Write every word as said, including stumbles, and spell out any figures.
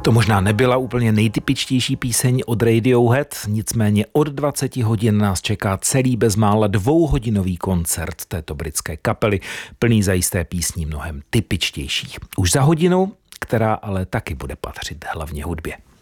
To možná nebyla úplně nejtypičtější píseň od Radiohead, nicméně od dvaceti hodin nás čeká celý bezmála dvouhodinový koncert této britské kapely, plný zajisté písní mnohem typičtějších. Už za hodinu, která ale taky bude patřit hlavně hudbě.